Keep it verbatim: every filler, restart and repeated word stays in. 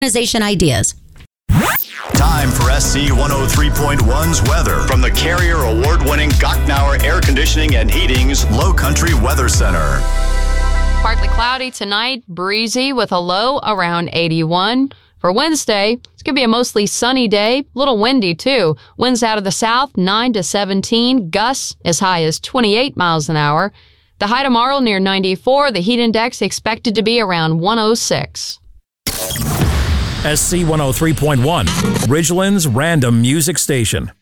Organization ideas. Time for S C one oh three point one's weather from the Carrier award-winning Gocknauer Air Conditioning and Heating's Low Country Weather Center. Partly cloudy tonight, breezy with a low around eighty-one. For Wednesday, it's going to be a mostly sunny day, a little windy too. Winds out of the south, nine to seventeen, gusts as high as twenty-eight miles an hour. The high tomorrow near ninety-four, the heat index expected to be around one oh six. S C one oh three point one, Ridgeland's Random Music Station.